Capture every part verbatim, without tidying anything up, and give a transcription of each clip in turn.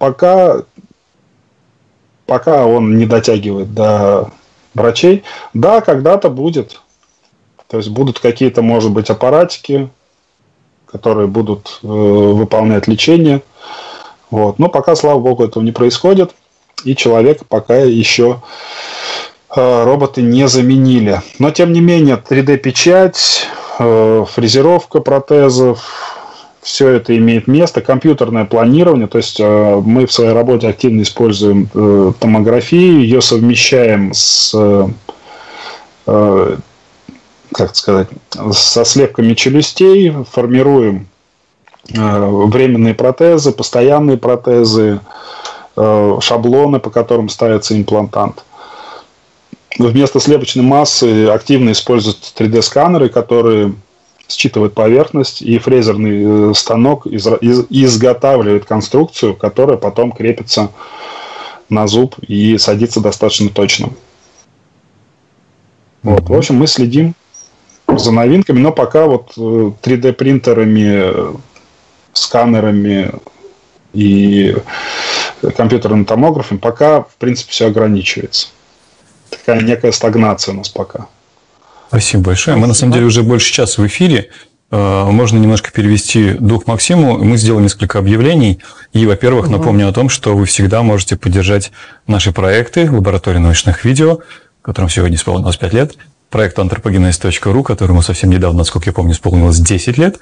пока, пока он не дотягивает до врачей, да, когда-то будет. То есть будут какие-то, может быть, аппаратики, которые будут э, выполнять лечение. Вот. Но пока, слава богу, этого не происходит. И человека пока еще э, роботы не заменили. Но, тем не менее, три дэ-печать, э, фрезеровка протезов, все это имеет место. Компьютерное планирование. То есть, э, мы в своей работе активно используем э, томографию. Ее совмещаем с... Э, как сказать, со слепками челюстей, формируем э, временные протезы, постоянные протезы, э, шаблоны, по которым ставится имплантант. Вместо слепочной массы активно используют три дэ-сканеры, которые считывают поверхность, и фрезерный станок из, из, изготавливает конструкцию, которая потом крепится на зуб и садится достаточно точно. Вот. В общем, мы следим за новинками, но пока вот три дэ-принтерами, сканерами и компьютерным томографом пока, в принципе, все ограничивается. Такая некая стагнация у нас пока. Спасибо большое. Мы, на самом деле, уже больше часа в эфире. Можно немножко перевести дух Максиму. Мы сделали несколько объявлений. И, во-первых, угу. напомню о том, что вы всегда можете поддержать наши проекты лаборатории научных видео, которым сегодня исполнилось пять лет. Проект антропогенез точка ру, которому совсем недавно, насколько я помню, исполнилось десять лет.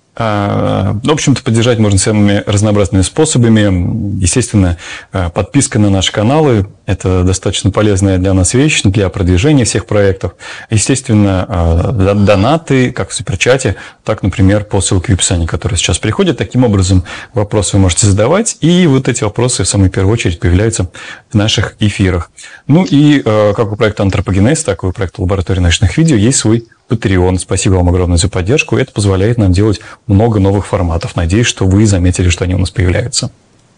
В общем-то, поддержать можно самыми разнообразными способами. Естественно, подписка на наши каналы – это достаточно полезная для нас вещь, для продвижения всех проектов. Естественно, донаты, как в суперчате, так, например, по ссылке в описании, которая сейчас приходит. Таким образом, вопросы вы можете задавать, и вот эти вопросы в самую первую очередь появляются в наших эфирах. Ну и как у проекта «Антропогенез», так и у проекта «Лаборатория научных видео» есть свой Patreon. Спасибо вам огромное за поддержку. Это позволяет нам делать много новых форматов. Надеюсь, что вы заметили, что они у нас появляются.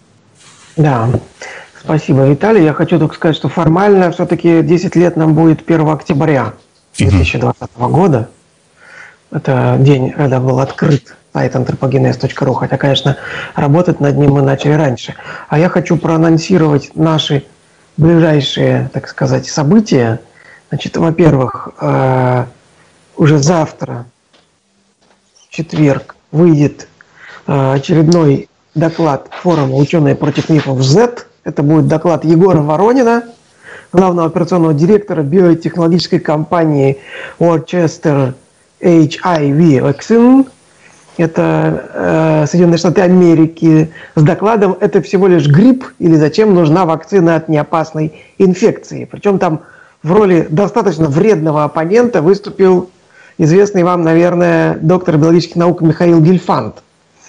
Да, спасибо, Виталий. Я хочу только сказать, что формально все-таки десять лет нам будет первого октября две тысячи двадцатого года. Это день, когда был открыт сайт антропогенез точка ру. Хотя, конечно, работать над ним мы начали раньше. А я хочу проанонсировать наши ближайшие, так сказать, события. Значит, во-первых, уже завтра, в четверг, выйдет э, очередной доклад форума «Ученые против мифов зет». Это будет доклад Егора Воронина, главного операционного директора биотехнологической компании Worcester эйч ай ви Vaccine. Это э, Соединенные Штаты Америки. С докладом «Это всего лишь грипп» или «Зачем нужна вакцина от неопасной инфекции?». Причем там в роли достаточно вредного оппонента выступил известный вам, наверное, доктор биологических наук Михаил Гельфанд.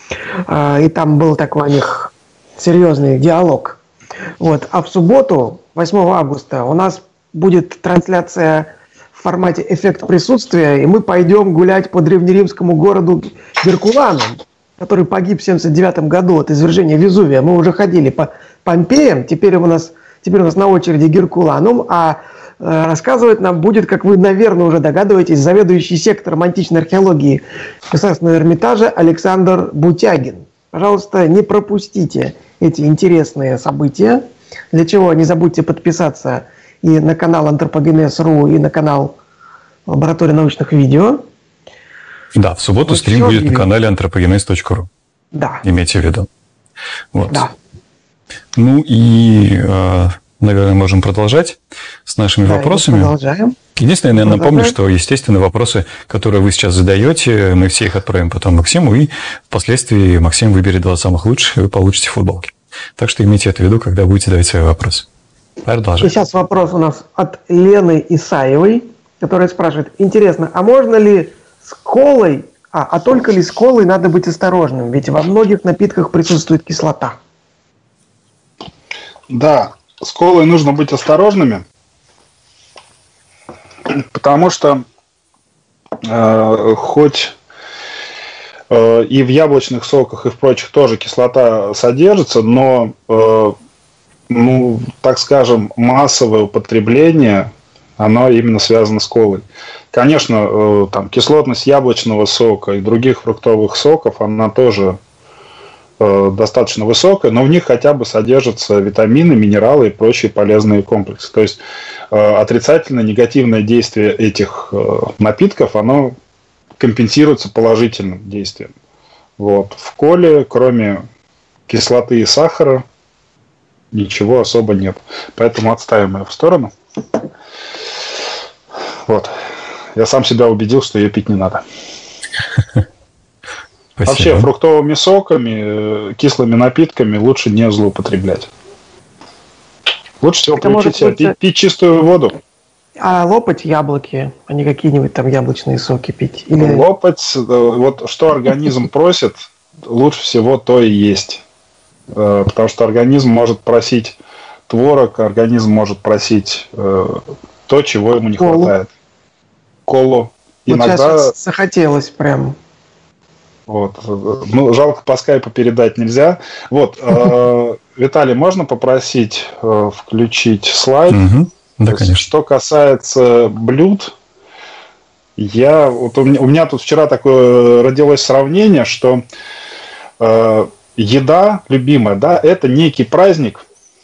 И там был такой у них серьезный диалог. Вот. А в субботу, восьмого августа, у нас будет трансляция в формате «Эффект присутствия», и мы пойдем гулять по древнеримскому городу Геркуланум, который погиб в семьдесят девятом году от извержения Везувия. Мы уже ходили по Помпеям, теперь у нас, теперь у нас на очереди Геркуланум, а рассказывать нам будет, как вы, наверное, уже догадываетесь, заведующий сектором античной археологии Государственного Эрмитажа Александр Бутягин. Пожалуйста, не пропустите эти интересные события. Для чего не забудьте подписаться и на канал антропогенез точка ру, и на канал Лаборатории научных видео. Да, в субботу вот стрим будет на канале антропогенез точка ру. Да. Имейте в виду. Вот. Да. Ну и... наверное, можем продолжать с нашими да, вопросами. Продолжаем. Единственное, я напомню, что, естественно, вопросы, которые вы сейчас задаете, мы все их отправим потом Максиму, и впоследствии Максим выберет два самых лучших, и вы получите футболки. Так что имейте это в виду, когда будете задавать свои вопросы. Продолжаем. Сейчас вопрос у нас от Лены Исаевой, которая спрашивает: интересно, а можно ли с колой, а, а только ли с колой надо быть осторожным? Ведь во многих напитках присутствует кислота. Да. С колой нужно быть осторожными, потому что э, хоть э, и в яблочных соках, и в прочих тоже кислота содержится, но, э, ну, так скажем, массовое употребление, оно именно связано с колой. Конечно, э, там, кислотность яблочного сока и других фруктовых соков, она тоже э, достаточно высокая, но в них хотя бы содержатся витамины, минералы и прочие полезные комплексы. То есть э, отрицательное, негативное действие этих э, напитков, оно компенсируется положительным действием. Вот. В коле, кроме кислоты и сахара, ничего особо нет. Поэтому отставим ее в сторону. Вот. Я сам себя убедил, что ее пить не надо. Спасибо. Вообще фруктовыми соками, кислыми напитками лучше не злоупотреблять. Лучше всего Это приучить себя лучше... пить, пить чистую воду. А лопать яблоки, а не какие-нибудь там яблочные соки пить? Или... Лопать, вот что организм просит, лучше всего то и есть. Потому что организм может просить творог, организм может просить то, чего ему не Колу. хватает. Колу. Вот Иногда... сейчас захотелось прям. Вот. Ну, жалко, по скайпу передать нельзя. Вот. Э, Виталий, можно попросить э, включить слайд? Угу. Да, есть, конечно. что касается блюд, я, вот у, меня, у меня тут вчера такое родилось сравнение, что э, еда любимая, да, это некий праздник,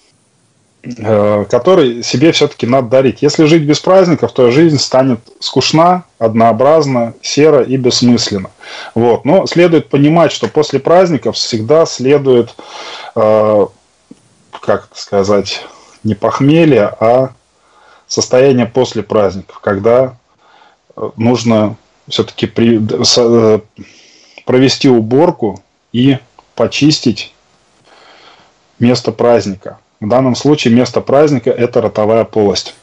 который себе все-таки надо дарить. Если жить без праздников, то жизнь станет скучна, однообразна, серо и бессмысленно. Вот. Но следует понимать, что после праздников всегда следует, э, как сказать, не похмелье, а состояние после праздников, когда нужно все-таки при, с, провести уборку и почистить место праздника. В данном случае место праздника – это ротовая полость.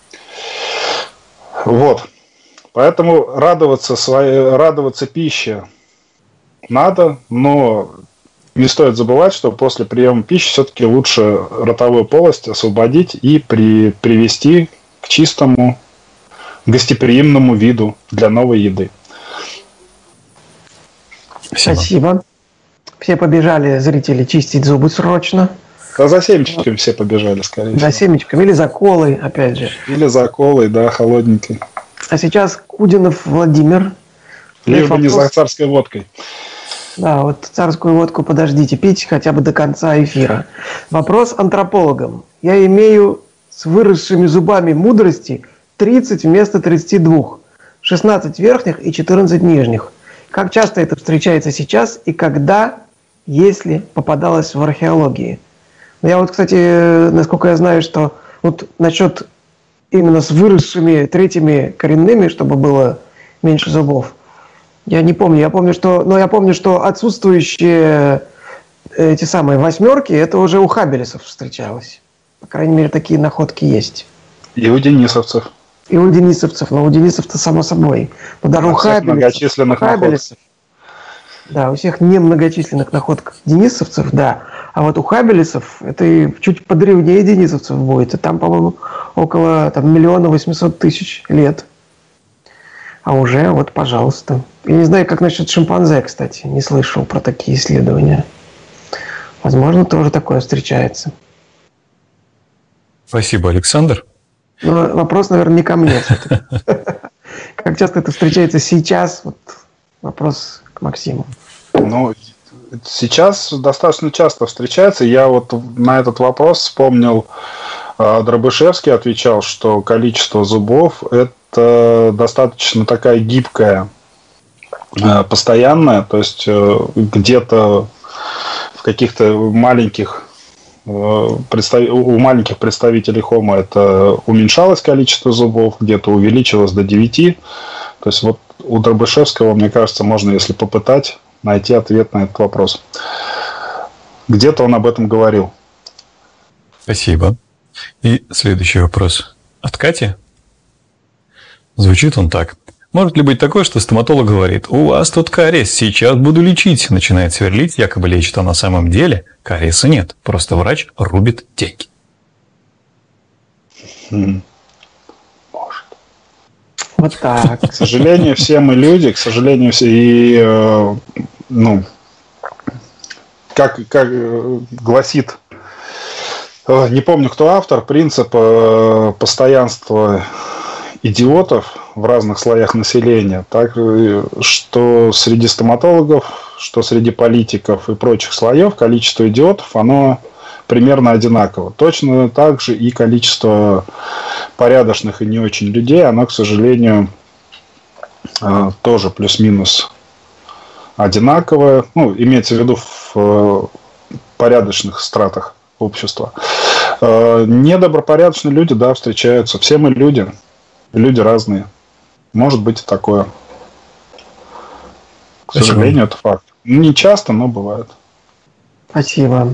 Вот. Поэтому радоваться, своей, радоваться пище надо, но не стоит забывать, что после приема пищи все-таки лучше ротовую полость освободить и при, привести к чистому, гостеприимному виду для новой еды. Спасибо. Спасибо. Все побежали, зрители, чистить зубы срочно. Да за семечками все побежали, скорее всего. За семечками или за колой, опять же. Или за колой, да, холодненькой. А сейчас Кудинов Владимир. Лишь бы не за царской водкой. Да, вот царскую водку подождите, пить хотя бы до конца эфира. Вопрос антропологам. Я имею с выросшими зубами мудрости тридцать вместо тридцати двух. шестнадцать верхних и четырнадцать нижних. Как часто это встречается сейчас и когда, если попадалось в археологии? Я вот, кстати, насколько я знаю, что вот насчет именно с выросшими третьими коренными, чтобы было меньше зубов, я не помню. Я помню, что, но я помню, что отсутствующие эти самые восьмерки, это уже у хаббелесов встречалось. По крайней мере, такие находки есть. И у денисовцев. И у денисовцев, но у денисов-то само собой. Но даже у хаббелесов, многочисленных хаббелесов, да, у всех немногочисленных находок денисовцев, да. А вот у хаббелесов это и чуть подревнее денисовцев будет. И там, по-моему, около там, миллиона восемьсот тысяч лет. А уже вот, пожалуйста. Я не знаю, как насчет шимпанзе, кстати. Не слышал про такие исследования. Возможно, тоже такое встречается. Спасибо, Александр. Но вопрос, наверное, не ко мне. Как часто это встречается сейчас? Вот вопрос к Максиму. Ну, сейчас достаточно часто встречается. Я вот на этот вопрос вспомнил, Дробышевский отвечал, что количество зубов – это достаточно такая гибкая, постоянная, то есть где-то в каких-то маленьких, у маленьких представителей Homo это уменьшалось количество зубов, где-то увеличилось до девяти. То есть вот у Дробышевского, мне кажется, можно, если попытать, найти ответ на этот вопрос. Где-то он об этом говорил. Спасибо. И следующий вопрос от Кати. Звучит он так. Может ли быть такое, что стоматолог говорит: у вас тут кариес, сейчас буду лечить. Начинает сверлить, якобы лечит, а на самом деле кариеса нет. Просто врач рубит деньги. Хм. Может. Вот так. К сожалению, все мы люди, к сожалению, все и, э, ну, как, как гласит, э, не помню, кто автор, принцип э, постоянства идиотов в разных слоях населения, так что среди стоматологов, что среди политиков и прочих слоев количество идиотов, оно примерно одинаково. Точно так же и количество порядочных и не очень людей, оно, к сожалению, тоже плюс-минус одинаковое. Ну, имеется в виду в порядочных стратах общества. Недобропорядочные люди, да, встречаются. Все мы люди. Люди разные. Может быть и такое. К Спасибо. Сожалению, это факт. Не часто, но бывает. Спасибо.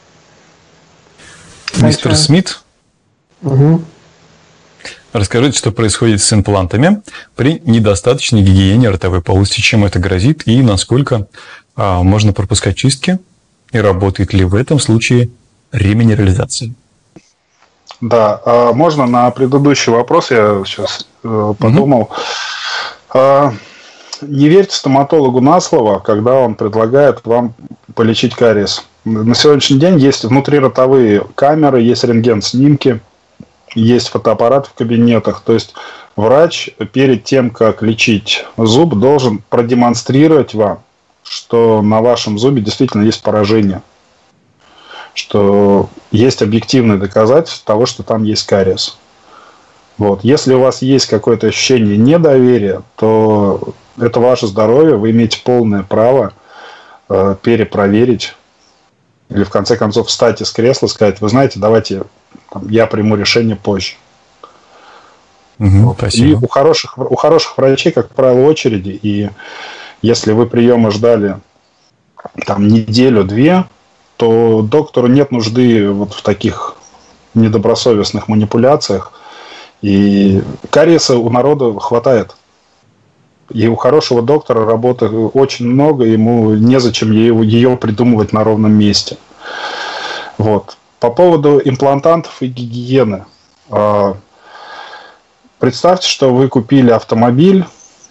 Мистер Дальше. Смит, угу. Расскажите, что происходит с имплантами при недостаточной гигиене ротовой полости, чем это грозит и насколько а, можно пропускать чистки, и работает ли в этом случае реминерализация? Да, а можно на предыдущий вопрос, я сейчас э, подумал. Угу. А, не верьте стоматологу на слово, когда он предлагает вам полечить кариес. На сегодняшний день есть внутриротовые камеры, есть рентген-снимки, есть фотоаппараты в кабинетах. То есть врач перед тем, как лечить зуб, должен продемонстрировать вам, что на вашем зубе действительно есть поражение. Что есть объективные доказательства того, что там есть кариес. Вот. Если у вас есть какое-то ощущение недоверия, то это ваше здоровье, вы имеете полное право э, перепроверить. Или в конце концов встать из кресла и сказать: вы знаете, давайте там, я приму решение позже. Угу, вот. И у хороших, у хороших врачей, как правило, очереди. И если вы приема ждали там, неделю-две, то доктору нет нужды вот в таких недобросовестных манипуляциях. И кариеса у народа хватает. И у хорошего доктора работы очень много, ему незачем ее, ее придумывать на ровном месте. Вот. По поводу имплантантов и гигиены. Представьте, что вы купили автомобиль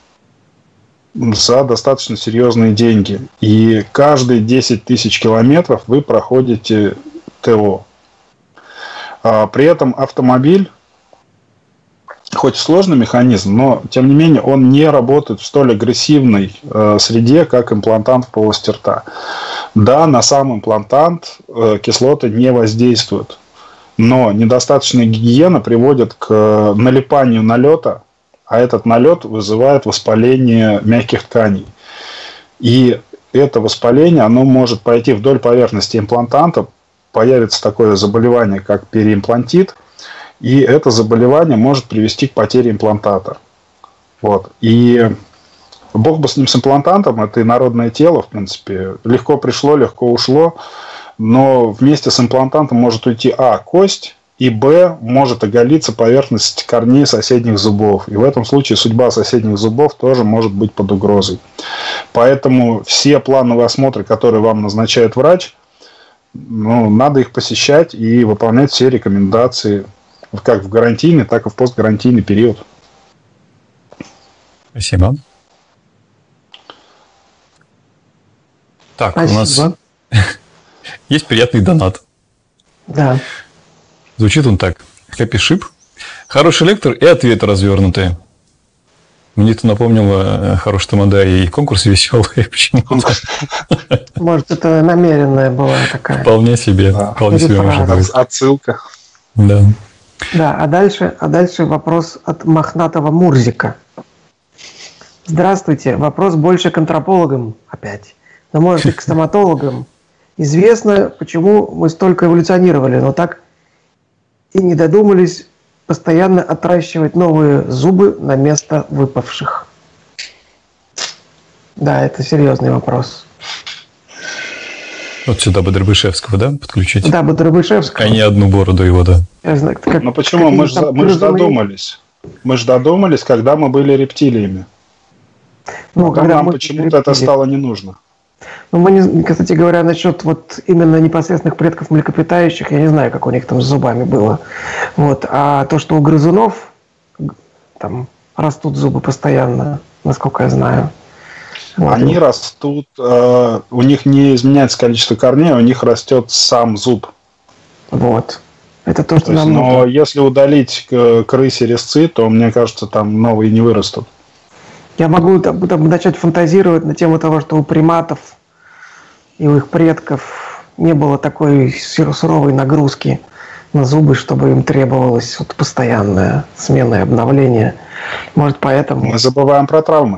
за достаточно серьезные деньги. И каждые десять тысяч километров вы проходите ТО. При этом автомобиль, хоть сложный механизм, но, тем не менее, он не работает в столь агрессивной э, среде, как имплантант в полости рта. Да, на сам имплантант э, кислоты не воздействуют, но недостаточная гигиена приводит к э, налипанию налета, а этот налет вызывает воспаление мягких тканей. И это воспаление, оно может пройти вдоль поверхности имплантанта, появится такое заболевание, как периимплантит, и это заболевание может привести к потере имплантата. Вот. И бог бы с ним, с имплантантом, это инородное тело, в принципе. Легко пришло, легко ушло. Но вместе с имплантантом может уйти а. кость, и б. может оголиться поверхность корней соседних зубов. И в этом случае судьба соседних зубов тоже может быть под угрозой. Поэтому все плановые осмотры, которые вам назначает врач, ну, надо их посещать и выполнять все рекомендации, как в гарантийный, так и в постгарантийный период. Спасибо. Так, Спасибо. У нас есть приятный донат. Да. Звучит он так. Happy Ship. Хороший лектор и ответы развернутые. Мне это напомнило хороший тамада и конкурсы веселые почему-то. Может, это намеренная была такая. Вполне себе. Да. Вполне себе можно быть. Отсылка. Да. Да, а дальше, а дальше вопрос от мохнатого Мурзика. Здравствуйте. Вопрос больше к антропологам опять. Но, может, и к стоматологам. Известно, почему мы столько эволюционировали, но так и не додумались постоянно отращивать новые зубы на место выпавших. Да, это серьезный вопрос. Вот сюда бы Дробышевского, да, подключить? Да, бы Дробышевского. А не одну бороду его, да. Я знаю, как, Но почему? Мы же мы ж додумались. Мы же додумались, когда мы были рептилиями. Ну, когда нам почему-то это стало не нужно. Ну, мы, не, кстати говоря, насчет вот именно непосредственных предков млекопитающих, я не знаю, как у них там с зубами было. Вот. А то, что у грызунов там растут зубы постоянно, насколько я знаю. Вот. Они растут, э, у них не изменяется количество корней, у них растет сам зуб. Вот. Это то, что то есть, нам но нужно. если удалить к крысе резцы, то, мне кажется, там новые не вырастут. Я могу там, там, начать фантазировать на тему того, что у приматов и у их предков не было такой суровой нагрузки на зубы, чтобы им требовалось вот постоянная смена и обновление. Может, поэтому... Мы забываем про травмы.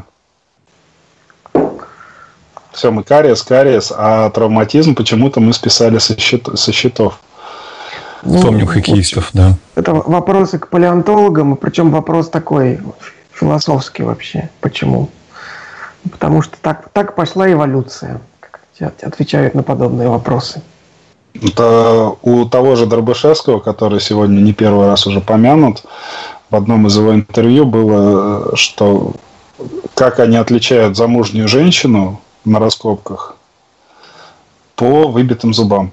Все, мы кариес, кариес, а травматизм почему-то мы списали со, счет, со счетов. Ну, Помним хоккеистов, да. Это вопросы к палеонтологам, причем вопрос такой философский вообще. Почему? Потому что так, так пошла эволюция, как отвечают на подобные вопросы. Это у того же Дробышевского, который сегодня не первый раз уже помянут, в одном из его интервью было, что как они отличают замужнюю женщину на раскопках по выбитым зубам.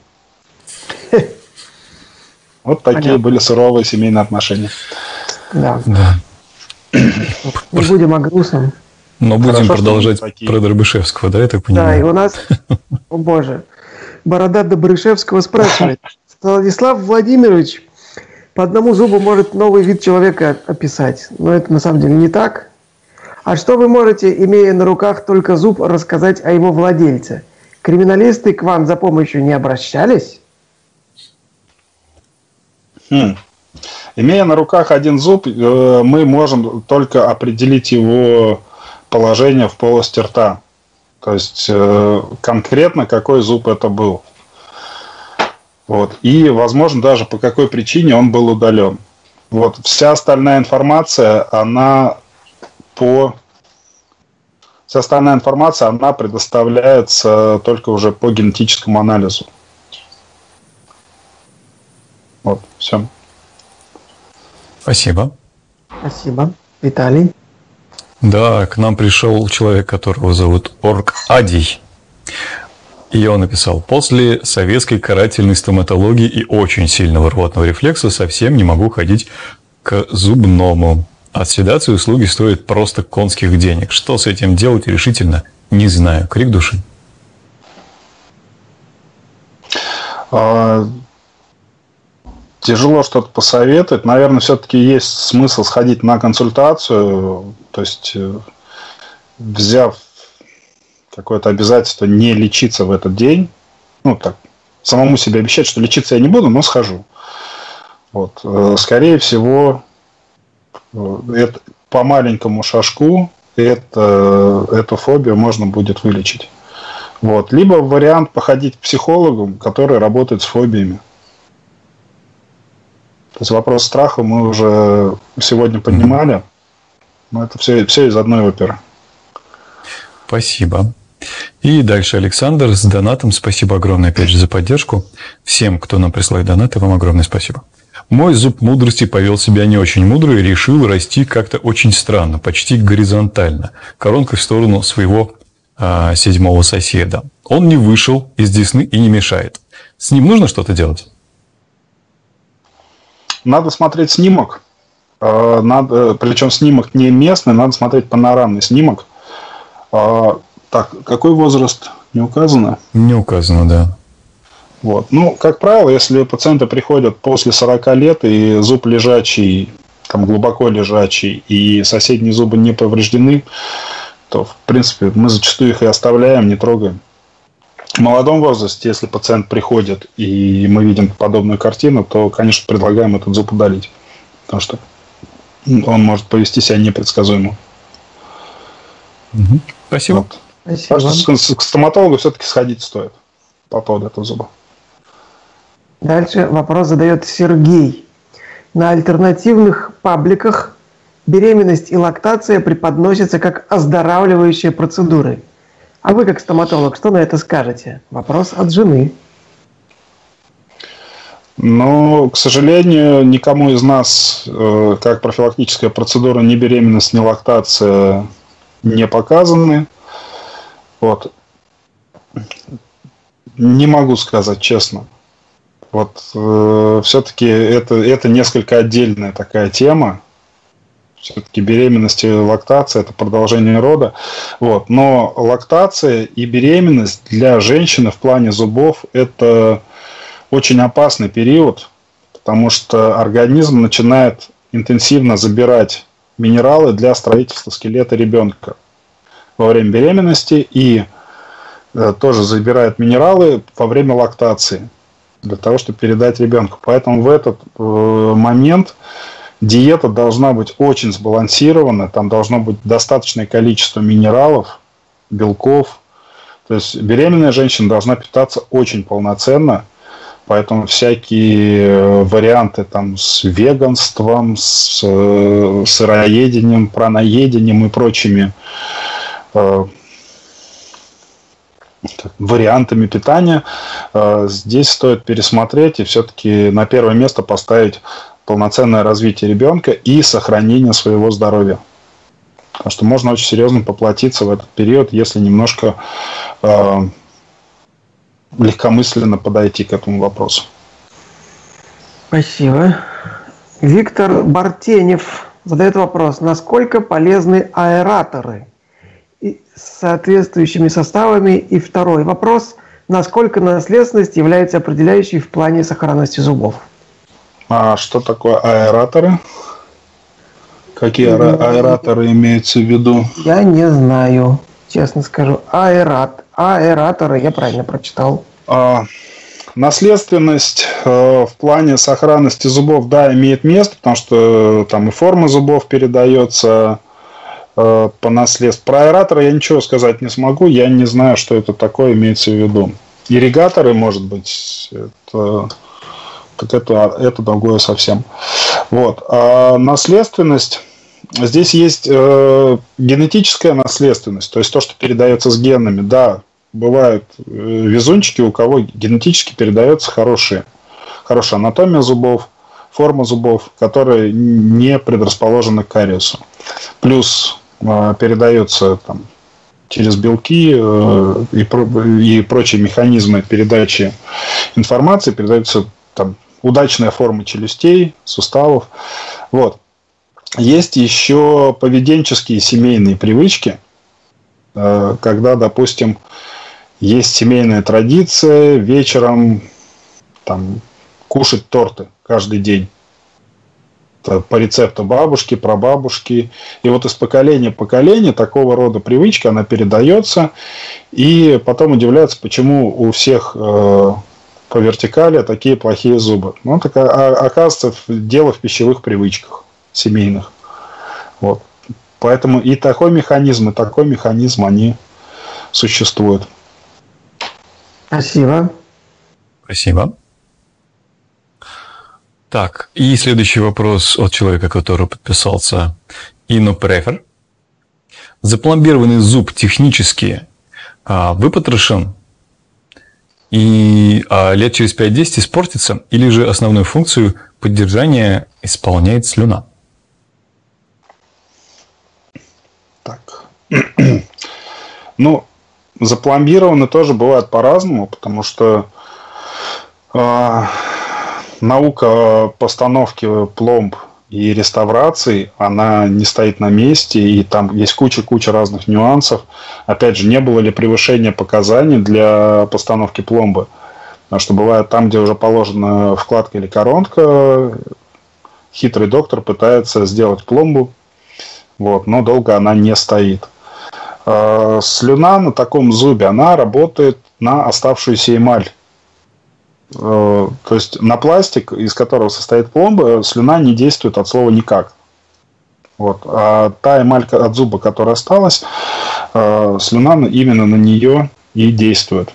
Вот такие Понятно. Были суровые семейные отношения. Да. да. Не будем о грустном. Но будем Хорошо, продолжать про Дробышевского, да, я так понимаю? Да, и у нас, о боже, Борода Добрышевского спрашивает: Станислав Владимирович, по одному зубу может новый вид человека описать, но это на самом деле не так. А что вы можете, имея на руках только зуб, рассказать о его владельце? Криминалисты к вам за помощью не обращались? Хм. Имея на руках один зуб, мы можем только определить его положение в полости рта. То есть конкретно какой зуб это был. Вот. И, возможно, даже по какой причине он был удален. Вот. Вся остальная информация, она по... Вся остальная информация, она предоставляется только уже по генетическому анализу. Вот, все. Спасибо. Спасибо. Виталий? Да, к нам пришел человек, которого зовут Орк-Адий. И он написал: после советской карательной стоматологии и очень сильного рвотного рефлекса совсем не могу ходить к зубному. А седации услуги стоят просто конских денег. Что с этим делать, решительно не знаю. Крик души. А... Тяжело что-то посоветовать. Наверное, все-таки есть смысл сходить на консультацию. То есть, взяв какое-то обязательство не лечиться в этот день. Ну, так, самому себе обещать, что лечиться я не буду, но схожу. Вот. Скорее всего, это, по маленькому шажку это, эту фобию можно будет вылечить. Вот. Либо вариант походить к психологу, который работает с фобиями. То есть вопрос страха мы уже сегодня поднимали. Но это все, все из одной оперы. Спасибо. И дальше Александр с донатом. Спасибо огромное, опять же, за поддержку. Всем, кто нам присылает донаты, вам огромное спасибо. Мой зуб мудрости повел себя не очень мудро и решил расти как-то очень странно, почти горизонтально, коронкой в сторону своего а, седьмого соседа. Он не вышел из десны и не мешает. С ним нужно что-то делать? Надо смотреть снимок. Надо, причем снимок не местный, надо смотреть панорамный снимок. Так, какой возраст? Не указано? Не указано, да. Вот. Ну, как правило, если пациенты приходят после сорока лет, и зуб лежачий, там глубоко лежачий, и соседние зубы не повреждены, то, в принципе, мы зачастую их и оставляем, не трогаем. В молодом возрасте, если пациент приходит, и мы видим подобную картину, то, конечно, предлагаем этот зуб удалить. Потому что он может повести себя непредсказуемо. Угу. Спасибо. Вот. Спасибо. Так что к стоматологу все-таки сходить стоит по поводу этого зуба. Дальше вопрос задает Сергей. На альтернативных пабликах беременность и лактация преподносятся как оздоравливающие процедуры. А вы, как стоматолог, что на это скажете? Вопрос от жены. Но, к сожалению, никому из нас, э, как профилактическая процедура, ни беременность, ни лактация не показаны. Вот. Не могу сказать честно. Вот э, все-таки это, это несколько отдельная такая тема. Все-таки беременность и лактация – это продолжение рода. Вот. Но лактация и беременность для женщины в плане зубов – это очень опасный период, потому что организм начинает интенсивно забирать минералы для строительства скелета ребенка во время беременности. И тоже забирает минералы во время лактации для того, чтобы передать ребенку. Поэтому в этот момент диета должна быть очень сбалансирована, там должно быть достаточное количество минералов, белков. То есть беременная женщина должна питаться очень полноценно, поэтому всякие варианты там с веганством, с сыроедением, праноедением и прочими э, вариантами питания э, здесь стоит пересмотреть и все-таки на первое место поставить полноценное развитие ребенка и сохранение своего здоровья. Потому что можно очень серьезно поплатиться в этот период, если немножко э, легкомысленно подойти к этому вопросу. Спасибо. Виктор Бартенев задает вопрос. Насколько полезны аэраторы с соответствующими составами? И второй вопрос. Насколько наследственность является определяющей в плане сохранности зубов? А что такое аэраторы? Какие аэраторы имеются в виду? Я не знаю, честно скажу. Аэрат, аэраторы, я правильно прочитал. А, наследственность э, в плане сохранности зубов, да, имеет место, потому что там и форма зубов передается э, по наследству. Про аэраторы я ничего сказать не смогу, я не знаю, что это такое имеется в виду. Ирригаторы, может быть, это... так это, это другое совсем. Вот. А наследственность, здесь есть э, генетическая наследственность, то есть то, что передается с генами. Да, бывают э, везунчики, у кого генетически передается хорошие, хорошая анатомия зубов, форма зубов, которые не предрасположены к кариесу. Плюс э, передается там, через белки э, и, и прочие механизмы передачи информации, передаются там удачная форма челюстей, суставов. Вот. Есть еще поведенческие семейные привычки, когда, допустим, есть семейная традиция вечером там, кушать торты каждый день. По рецепту бабушки, прабабушки. И вот из поколения в поколение такого рода привычка, она передается. И потом удивляются, почему у всех... по вертикали такие плохие зубы. Ну, так, а, оказывается, дело в пищевых привычках семейных. Вот. Поэтому и такой механизм, и такой механизм, они существуют. Спасибо. Спасибо. Так, и следующий вопрос от человека, который подписался. InnoPrefer. Запломбированный зуб технически а, выпотрошен, и а, лет через пять-десять испортится, или же основную функцию поддержания исполняет слюна? Так. Ну, запломбированы тоже бывает по-разному, потому что э, наука постановки пломб и реставрации, она не стоит на месте, и там есть куча-куча разных нюансов. Опять же, не было ли превышения показаний для постановки пломбы? Потому что бывает там, где уже положена вкладка или коронка, хитрый доктор пытается сделать пломбу, вот, но долго она не стоит. Слюна на таком зубе, она работает на оставшуюся эмаль. То есть на пластик, из которого состоит пломба, слюна не действует от слова никак. Вот. А та эмаль от зуба, которая осталась, слюна именно на нее и действует.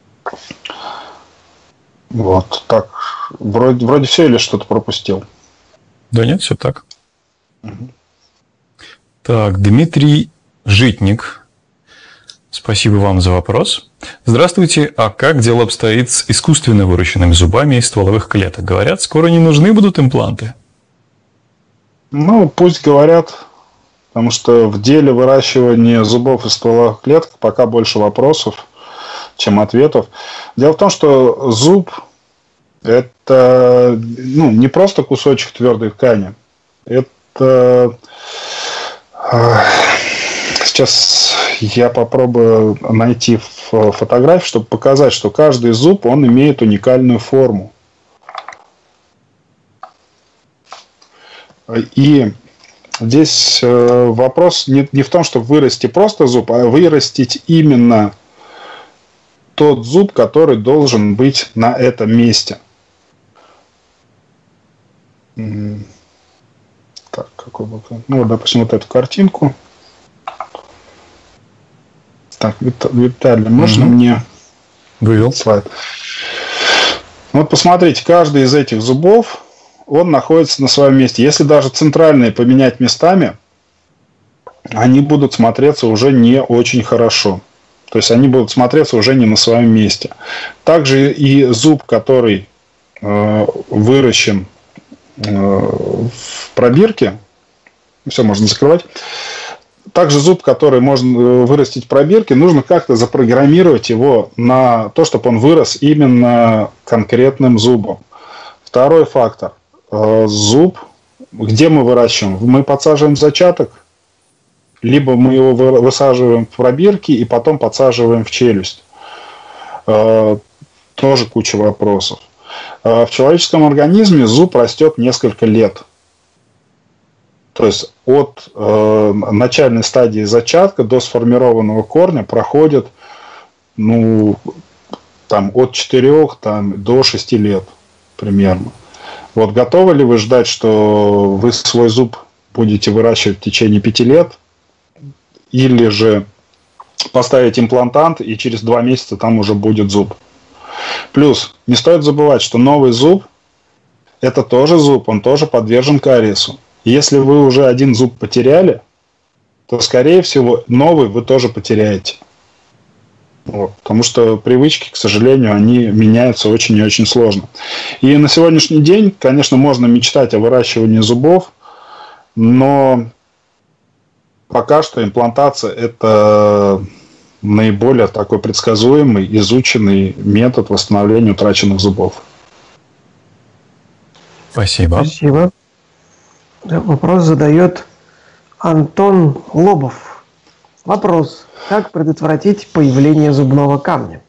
Вот так. Вроде, вроде все или что-то пропустил? Да нет, все так. Угу. Так, Дмитрий Житник. Спасибо вам за вопрос. Здравствуйте. А как дело обстоит с искусственно выращенными зубами из стволовых клеток? Говорят, скоро не нужны будут импланты. Ну, пусть говорят. Потому что в деле выращивания зубов из стволовых клеток пока больше вопросов, чем ответов. Дело в том, что зуб – это ну, не просто кусочек твердой ткани. Это... Сейчас я попробую найти фотографию, чтобы показать, что каждый зуб, он имеет уникальную форму. И здесь вопрос не, не в том, чтобы вырасти просто зуб, а вырастить именно тот зуб, который должен быть на этом месте. Так, какой был? Ну, допустим, вот эту картинку. Так, Виталий, можно mm-hmm. мне вывел слайд? Вот посмотрите, каждый из этих зубов, он находится на своем месте. Если даже центральные поменять местами, они будут смотреться уже не очень хорошо. То есть они будут смотреться уже не на своем месте. Также и зуб, который э, выращен э, в пробирке, все можно закрывать. Также зуб, который можно вырастить в пробирке, нужно как-то запрограммировать его на то, чтобы он вырос именно конкретным зубом. Второй фактор. Зуб, где мы выращиваем? Мы подсаживаем зачаток, либо мы его высаживаем в пробирке и потом подсаживаем в челюсть. Тоже куча вопросов. В человеческом организме зуб растет несколько лет. То есть от э, начальной стадии зачатка до сформированного корня проходит ну, там, от четырёх там, до шести лет примерно. Вот готовы ли вы ждать, что вы свой зуб будете выращивать в течение пяти лет? Или же поставить имплантант, и через два месяца там уже будет зуб? Плюс, не стоит забывать, что новый зуб – это тоже зуб, он тоже подвержен кариесу. Если вы уже один зуб потеряли, то, скорее всего, новый вы тоже потеряете. Вот. Потому что привычки, к сожалению, они меняются очень и очень сложно. И на сегодняшний день, конечно, можно мечтать о выращивании зубов, но пока что имплантация – это наиболее такой предсказуемый, изученный метод восстановления утраченных зубов. Спасибо. Спасибо. Вопрос задает Антон Лобов. Вопрос. Как предотвратить появление зубного камня?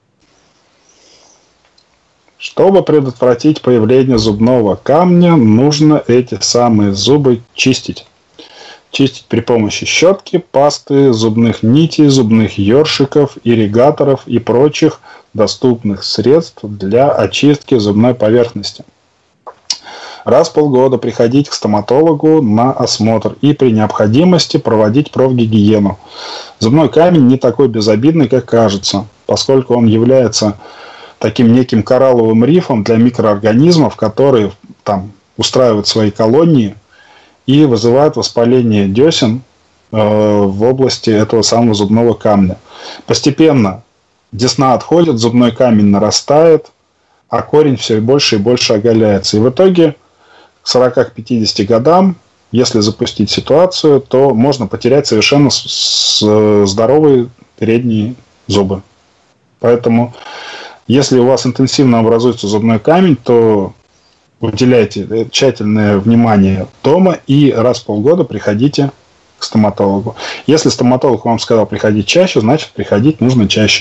Чтобы предотвратить появление зубного камня, нужно эти самые зубы чистить. Чистить при помощи щетки, пасты, зубных нитей, зубных ёршиков, ирригаторов и прочих доступных средств для очистки зубной поверхности. Раз в полгода приходить к стоматологу на осмотр и при необходимости проводить профгигиену. Зубной камень не такой безобидный, как кажется, поскольку он является таким неким коралловым рифом для микроорганизмов, которые там устраивают свои колонии и вызывают воспаление десен э, в области этого самого зубного камня. Постепенно десна отходит, зубной камень нарастает, а корень все больше и больше оголяется. И в итоге к сорока-пятидесяти годам, если запустить ситуацию, то можно потерять совершенно здоровые передние зубы. Поэтому, если у вас интенсивно образуется зубной камень, то уделяйте тщательное внимание дома и раз в полгода приходите к стоматологу. Если стоматолог вам сказал приходить чаще, значит приходить нужно чаще.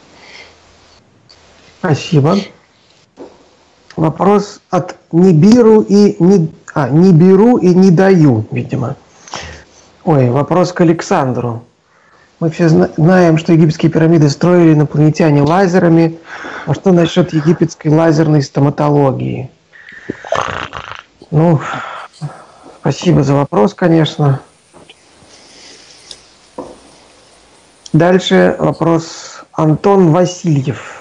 Спасибо. Вопрос от Нибиру и не, а, не беру и не даю, видимо. Ой, вопрос к Александру. Мы все знаем, что египетские пирамиды строили инопланетяне лазерами. А что насчет египетской лазерной стоматологии? Ну, спасибо за вопрос, конечно. Дальше вопрос Антон Васильев.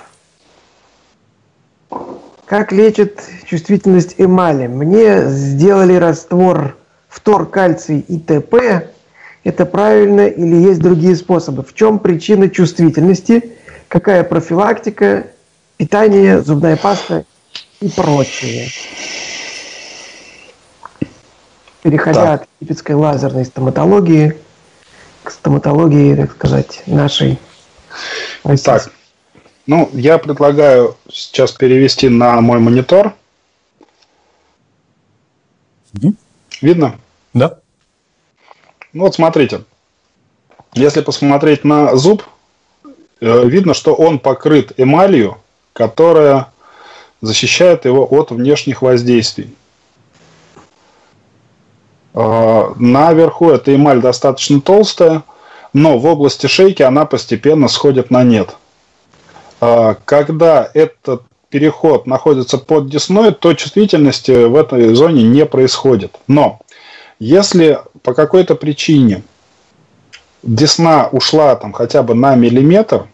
Как лечат чувствительность эмали? Мне сделали раствор фтор, кальций и т.п. Это правильно или есть другие способы? В чем причина чувствительности? Какая профилактика, питание, зубная паста и прочее? Переходя так. от египетской лазерной стоматологии к стоматологии, так сказать, нашей российской. Так. Ну, я предлагаю сейчас перевести на мой монитор. Mm-hmm. Видно? Да. Ну, вот смотрите. Если посмотреть на зуб, э, видно, что он покрыт эмалью, которая защищает его от внешних воздействий. Э, наверху эта эмаль достаточно толстая, но в области шейки она постепенно сходит на нет. Когда этот переход находится под десной, то чувствительности в этой зоне не происходит. Но если по какой-то причине десна ушла там хотя бы на миллиметр,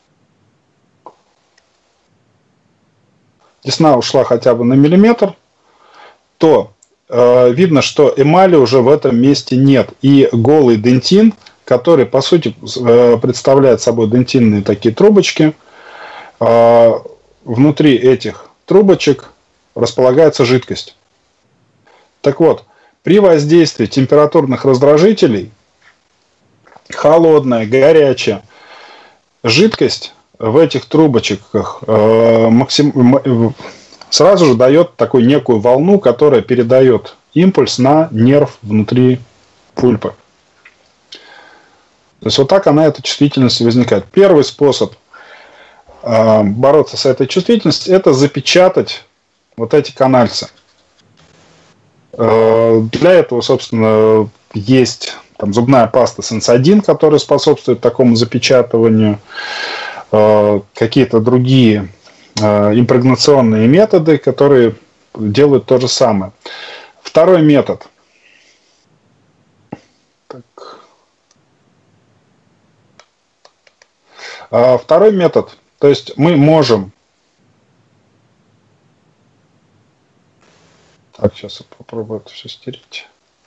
десна ушла хотя бы на миллиметр, то э, видно, что эмали уже в этом месте нет. И голый дентин, который, по сути, э, представляет собой дентинные такие трубочки, э, внутри этих трубочек располагается жидкость. Так вот, при воздействии температурных раздражителей, холодная, горячая, жидкость в этих трубочках э, максим... сразу же дает такую некую волну, которая передает импульс на нерв внутри пульпы. То есть вот так она, эта чувствительность возникает. Первый способ э, бороться с этой чувствительностью — это запечатать вот эти канальцы. Э, для этого, собственно, есть там зубная паста Сенсодин, которая способствует такому запечатыванию. Э, какие-то другие э, импрегнационные методы, которые делают то же самое. Второй метод. Так. Э, второй метод. То есть мы можем... Так, сейчас я попробую это все стереть.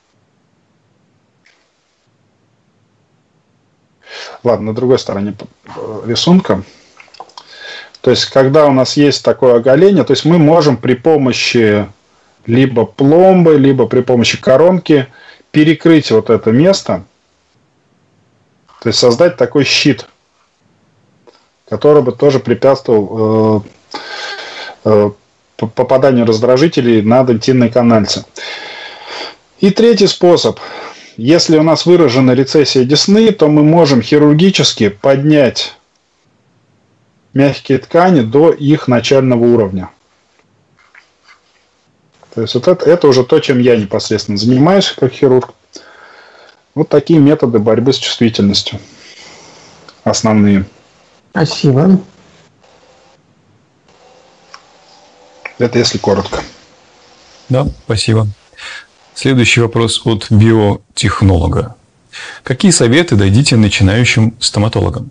Ладно, на другой стороне рисунка. То есть, когда у нас есть такое оголение, то есть мы можем при помощи либо пломбы, либо при помощи коронки перекрыть вот это место, то есть создать такой щит, который бы тоже препятствовал э, э, попаданию раздражителей на дентинные канальцы. И третий способ. Если у нас выражена рецессия десны, то мы можем хирургически поднять мягкие ткани до их начального уровня. То есть вот это, это уже то, чем я непосредственно занимаюсь как хирург. Вот такие методы борьбы с чувствительностью. Основные. Спасибо. Это если коротко. Да, спасибо. Следующий вопрос от биотехнолога. Какие советы дадите начинающим стоматологам?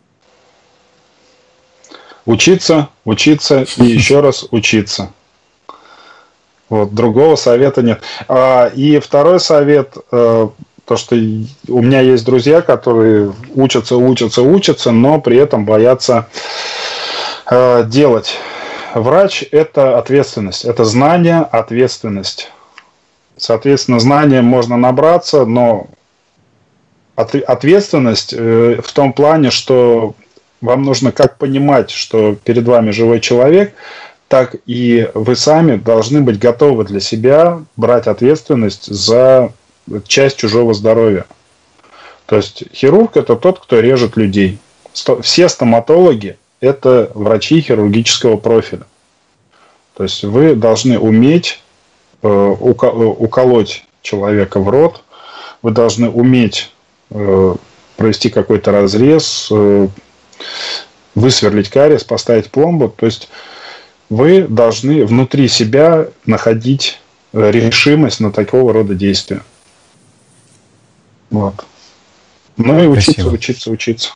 Учиться, учиться и еще раз учиться. Вот, другого совета нет. И второй совет, то, что у меня есть друзья, которые учатся, учатся, учатся, но при этом боятся делать. Врач – это ответственность, это знание, ответственность. Соответственно, знания можно набраться, но ответственность в том плане, что вам нужно как понимать, что перед вами живой человек, так и вы сами должны быть готовы для себя брать ответственность за часть чужого здоровья. То есть хирург – это тот, кто режет людей. Все стоматологи – это врачи хирургического профиля. То есть вы должны уметь уколоть человека в рот, вы должны уметь провести какой-то разрез, высверлить кариес, поставить пломбу. То есть вы должны внутри себя находить решимость на такого рода действия. Вот. Ну и учиться, Спасибо. учиться, учиться.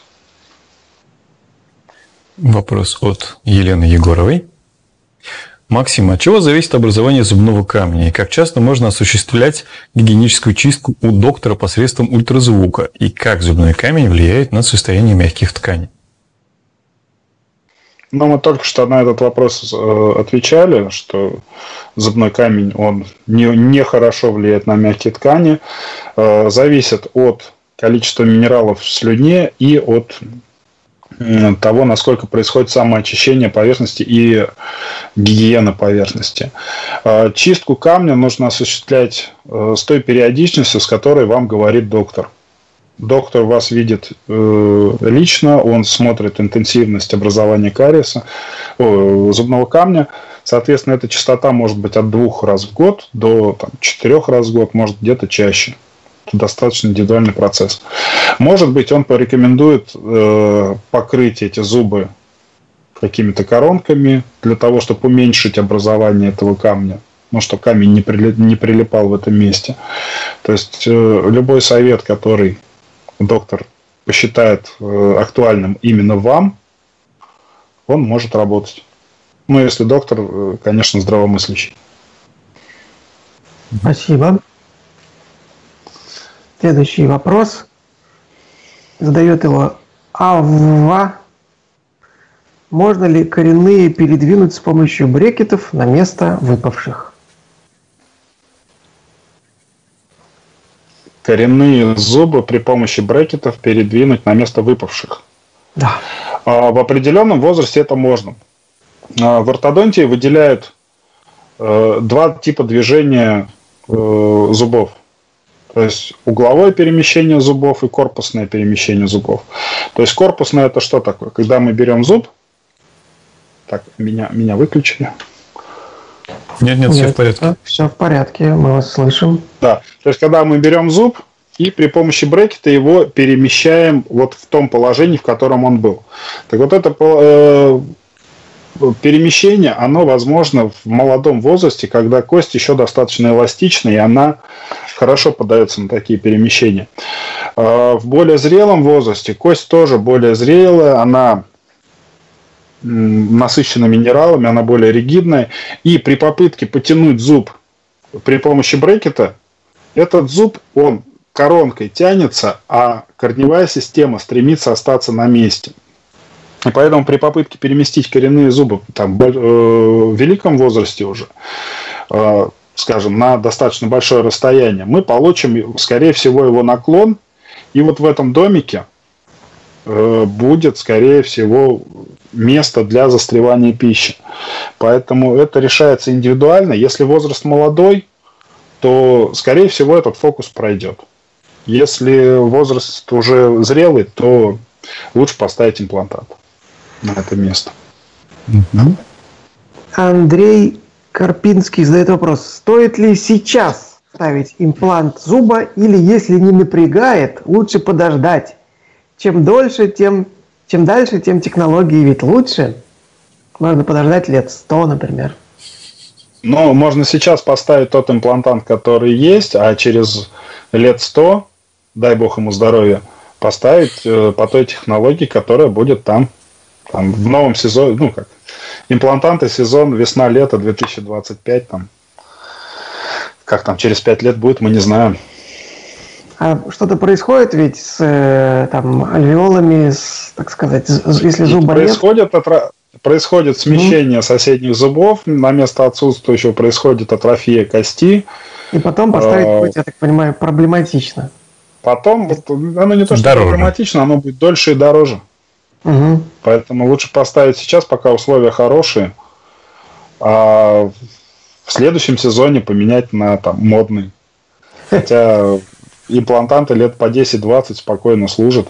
Вопрос от Елены Егоровой. Максим, от чего зависит образование зубного камня? И как часто можно осуществлять гигиеническую чистку у доктора посредством ультразвука? И как зубной камень влияет на состояние мягких тканей? Ну, мы только что на этот вопрос э, отвечали, что зубной камень, он не, не хорошо влияет на мягкие ткани. Э, зависит от количества минералов в слюне и от э, того, насколько происходит самоочищение поверхности и гигиена поверхности. Э, чистку камня нужно осуществлять э, с той периодичностью, с которой вам говорит доктор. Доктор вас видит э, лично, он смотрит интенсивность образования кариеса, э, зубного камня. Соответственно, эта частота может быть от двух раз в год до там, четырех раз в год, может где-то чаще. Это достаточно индивидуальный процесс. Может быть, он порекомендует э, покрыть эти зубы какими-то коронками для того, чтобы уменьшить образование этого камня. Ну, чтобы камень не, прилип, не прилипал в этом месте. То есть э, любой совет, который доктор посчитает э, актуальным именно вам, он может работать. Ну, если доктор, э, конечно, здравомыслящий. Спасибо. Следующий вопрос. Задает его Ава. Можно ли коренные передвинуть с помощью брекетов на место выпавших? Коренные зубы при помощи брекетов передвинуть на место выпавших. Да. В определенном возрасте это можно. В ортодонтии выделяют два типа движения зубов. То есть угловое перемещение зубов и корпусное перемещение зубов. То есть корпусное это что такое? Когда мы берем зуб. Так, меня, меня выключили. Нет, нет, все в порядке. Все в порядке, мы вас слышим. Да, то есть когда мы берем зуб и при помощи брекета его перемещаем вот в том положении, в котором он был. Так вот это э, перемещение, оно возможно в молодом возрасте, когда кость еще достаточно эластична, и она хорошо поддается на такие перемещения. Э, в более зрелом возрасте кость тоже более зрелая, она насыщена минералами, она более ригидная. И при попытке потянуть зуб при помощи брекета, этот зуб, он коронкой тянется, а корневая система стремится остаться на месте. И поэтому при попытке переместить коренные зубы там, в великом возрасте уже, скажем, на достаточно большое расстояние, мы получим, скорее всего, его наклон. И вот в этом домике будет, скорее всего, место для застревания пищи. Поэтому это решается индивидуально. Если возраст молодой, то, скорее всего, этот фокус пройдет. Если возраст уже зрелый, то лучше поставить имплантат на это место. Андрей Карпинский задает вопрос. Стоит ли сейчас ставить имплант зуба или, если не напрягает, лучше подождать? Чем дольше, тем, чем дальше, тем технологии ведь лучше. Можно подождать лет сто, например. Но можно сейчас поставить тот имплантант, который есть, а через лет сто, дай бог ему здоровья, поставить э, по той технологии, которая будет там, там в новом сезоне, ну как, имплантанты сезон весна-лето две тысячи двадцать пять, там, как там через пять лет будет, мы не знаем. А что-то происходит ведь с там, альвеолами, с, так сказать, если зуба происходит, нет? Отра... происходит смещение mm. соседних зубов, на место отсутствующего происходит атрофия кости. И потом поставить а... будет, я так понимаю, проблематично. Потом, вот, оно не то, что дороже. Проблематично, оно будет дольше и дороже. Угу. Поэтому лучше поставить сейчас, пока условия хорошие, а в следующем сезоне поменять на там, модный. Хотя имплантанты лет по десять-двадцать спокойно служат.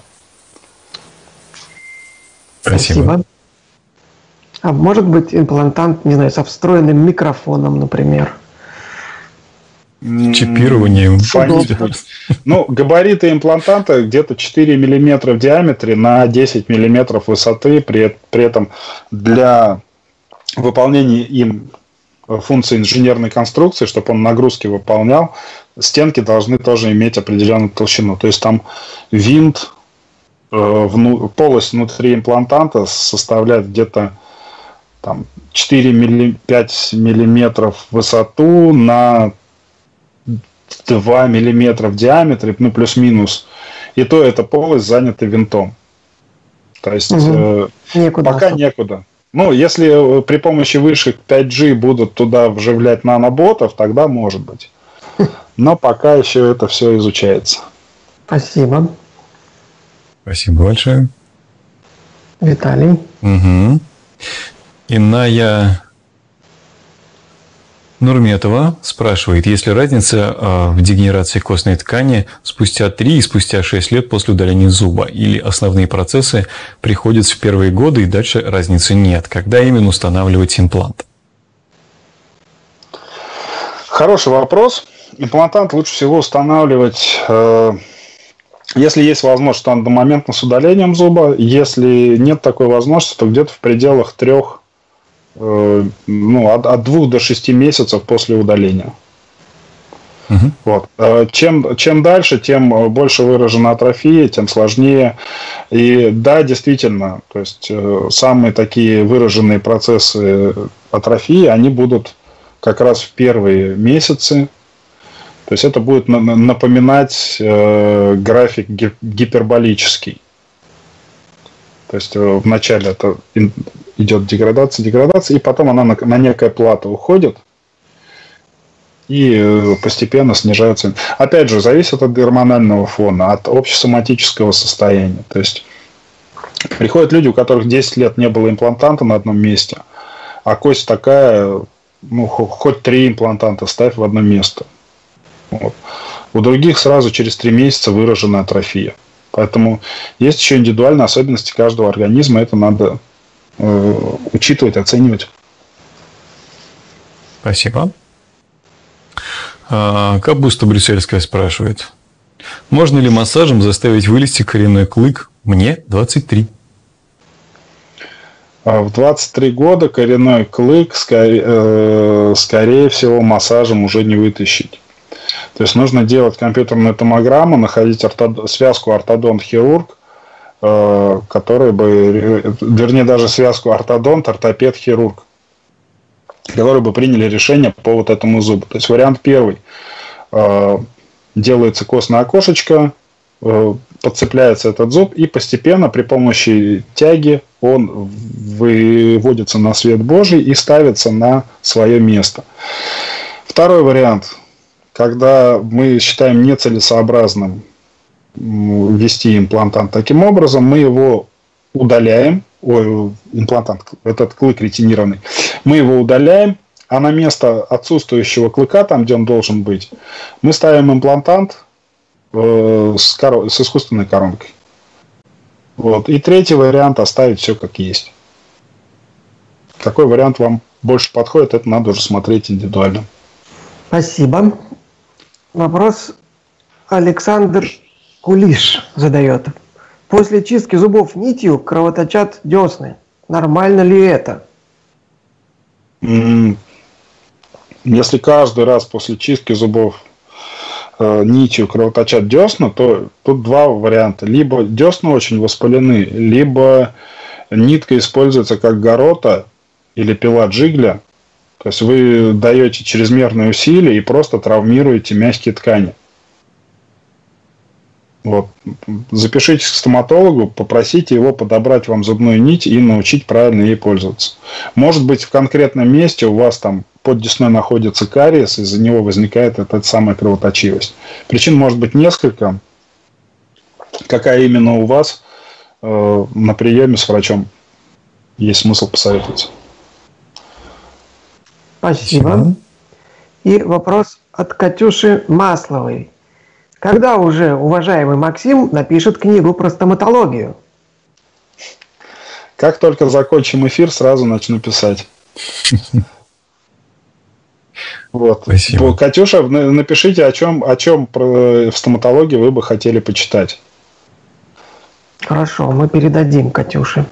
Спасибо. Спасибо. А может быть имплантант, не знаю, со встроенным микрофоном, например? Чипированием. Ну, габариты имплантанта где-то четыре миллиметра в диаметре на десять миллиметров высоты. При, при этом для выполнения им функции инженерной конструкции, чтобы он нагрузки выполнял, стенки должны тоже иметь определенную толщину. То есть там винт, э, вну, полость внутри имплантанта составляет где-то там, четыре-пять миллиметров в высоту на два миллиметра в диаметре, ну плюс-минус. И то эта полость занята винтом. То есть угу. э, некуда пока особо. некуда. Ну, если при помощи вышек пять джи будут туда вживлять наноботов, тогда может быть. Но пока еще это все изучается. Спасибо. Спасибо большое. Виталий. Угу. Иная Нурметова спрашивает, есть ли разница э, в дегенерации костной ткани спустя три и спустя шесть лет после удаления зуба? Или основные процессы приходятся в первые годы и дальше разницы нет? Когда именно устанавливать имплант? Хороший вопрос. Имплантант лучше всего устанавливать э, Если есть возможность, то одномоментно с удалением зуба. Если нет такой возможности, то где-то в пределах трех, э, ну, от, от двух до шести месяцев после удаления. Угу. Вот. Чем, чем дальше, тем больше выражена атрофия, тем сложнее. И да, действительно, то есть самые такие выраженные процессы атрофии, они будут как раз в первые месяцы. То есть это будет напоминать э, график гиперболический. То есть вначале это идет деградация, деградация, и потом она на, на некое плато уходит. И постепенно снижается. Опять же, зависит от гормонального фона, от общесоматического состояния. То есть приходят люди, у которых десять лет не было имплантанта на одном месте, а кость такая, ну, хоть три имплантанта ставь в одно место. Вот. У других сразу через три месяца выражена атрофия. Поэтому есть еще индивидуальные особенности каждого организма. Это надо э, учитывать, оценивать. Спасибо. А, Капуста брюссельская спрашивает. Можно ли массажем заставить вылезти коренной клык? Мне двадцать три. В двадцать три года коренной клык, скорее, э, скорее всего, массажем уже не вытащить. То есть нужно делать компьютерную томограмму, находить ортод... связку ортодонт-хирург, э, который бы, вернее, даже связку ортодонт-ортопед-хирург, которые бы приняли решение по вот этому зубу. То есть вариант первый. Э, делается костное окошечко, э, подцепляется этот зуб, и постепенно при помощи тяги он выводится на свет Божий и ставится на свое место. Второй вариант. Когда мы считаем нецелесообразным ввести имплантант таким образом, мы его удаляем, ой, имплантант, этот клык ретинированный, мы его удаляем, а на место отсутствующего клыка, там, где он должен быть, мы ставим имплантант э, с, корон... с искусственной коронкой. Вот. И третий вариант — оставить все как есть. Какой вариант вам больше подходит, это надо уже смотреть индивидуально. Спасибо. Вопрос Александр Кулиш задает. После чистки зубов нитью кровоточат десны. Нормально ли это? Если каждый раз после чистки зубов э, нитью кровоточат десна, то тут два варианта. Либо десны очень воспалены, либо нитка используется как горота или пила джигля. То есть вы даете чрезмерные усилия и просто травмируете мягкие ткани. Вот. Запишитесь к стоматологу, попросите его подобрать вам зубную нить и научить правильно ей пользоваться. Может быть, в конкретном месте у вас там под десной находится кариес, из-за него возникает эта самая кровоточивость. Причин может быть несколько. Какая именно у вас, э, на приеме с врачом есть смысл посоветоваться. Спасибо. И вопрос от Катюши Масловой. Когда уже уважаемый Максим напишет книгу про стоматологию? Как только закончим эфир, сразу начну писать. Вот. Спасибо. Катюша, напишите, о чем, о чем в стоматологии вы бы хотели почитать. Хорошо, мы передадим Катюше.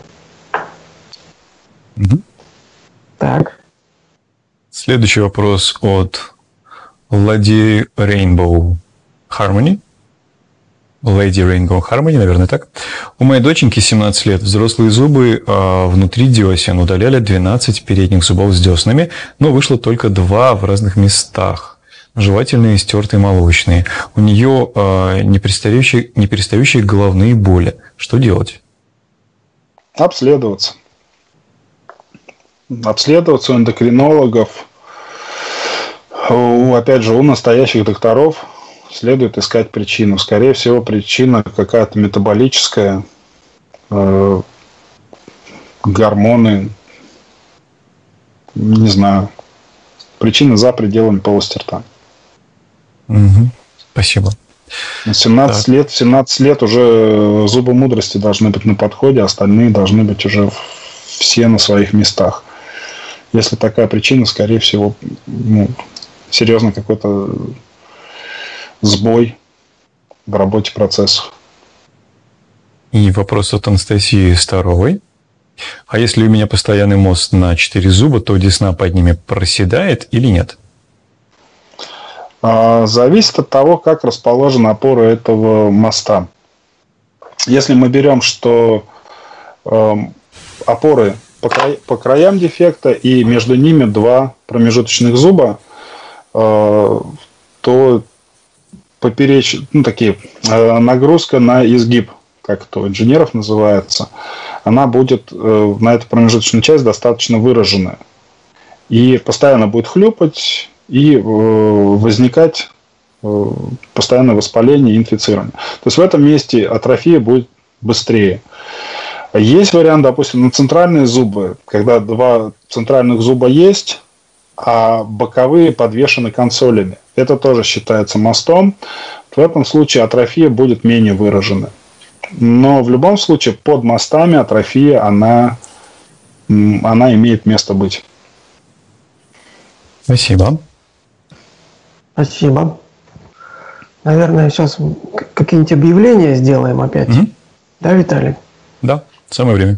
Угу. Так. Следующий вопрос от Lady Rainbow Harmony. Lady Rainbow Harmony, наверное, так. У моей доченьки семнадцать лет. Взрослые зубы а внутри десен. Удаляли двенадцать передних зубов с деснами, но вышло только два в разных местах. Жевательные, стертые, молочные. У нее а, не перестающие, не перестающие головные боли. Что делать? Обследоваться. Обследоваться у эндокринологов. У, опять же, у настоящих докторов следует искать причину. Скорее всего, причина какая-то метаболическая, э, гормоны, не знаю, причина за пределами полости рта. Угу. Спасибо. семнадцать лет, в семнадцать лет уже зубы мудрости должны быть на подходе, остальные должны быть уже все на своих местах. Если такая причина, скорее всего, ну, серьезно какой-то сбой в работе процессов. И вопрос от Анастасии Старовой. А если у меня постоянный мост на четыре зуба, то десна под ними проседает или нет? Зависит от того, как расположены опоры этого моста. Если мы берем, что э, опоры по, край, по краям дефекта и между ними два промежуточных зуба, э, то попереч, ну, такие, э, нагрузка на изгиб, как это у инженеров называется, она будет э, на эту промежуточную часть достаточно выраженная. И постоянно будет хлюпать и э, возникать постоянное воспаление и инфицирование. То есть в этом месте атрофия будет быстрее. Есть вариант, допустим, на центральные зубы, когда два центральных зуба есть, а боковые подвешены консолями. Это тоже считается мостом. В этом случае атрофия будет менее выражена. Но в любом случае под мостами атрофия, она, она имеет место быть. Спасибо. Спасибо. Наверное, сейчас какие-нибудь объявления сделаем опять. Mm-hmm. Да, Виталий? Да, самое время.